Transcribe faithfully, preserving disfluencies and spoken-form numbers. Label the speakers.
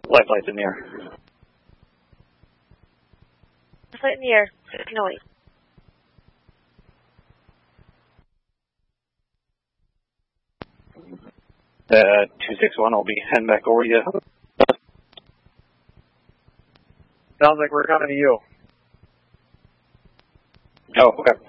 Speaker 1: Life flight's in the air.
Speaker 2: Flight in the air. sixteen oh eight.
Speaker 1: Uh, two six one, I'll be heading back over to you.
Speaker 3: Sounds like we're coming to you.
Speaker 1: Oh, okay.